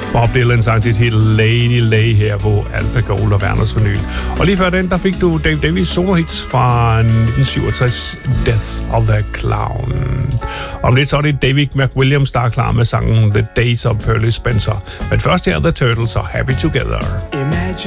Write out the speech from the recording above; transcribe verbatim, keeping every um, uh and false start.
Bob Dylan sang sit hit Lady Lay her på Alpha Gold og Werners Vinyl. Og lige før den, der fik du Dave Davies solohits fra nitten syvogtres, Death of a Clown. Om lidt så er det David McWilliams, der er klar med sangen The Days of Pearly Spencer. Men først her The Turtles og Happy Together. Imagine